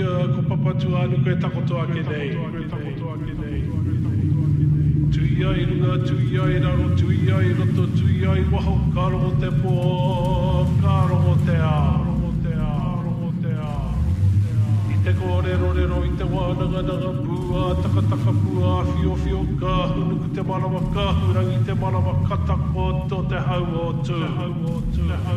ko papatu anu koe takoto ake nei. Tuia I runga, tuia I raro, tuia I roto, tuia I waho, ka rongo te po, ka rongo te a. I te kōrero, I te wānanga, pua, taka pua, fio, ka hunuku te marawa, ka hurangi te marawa, ka tako to te hau o tū.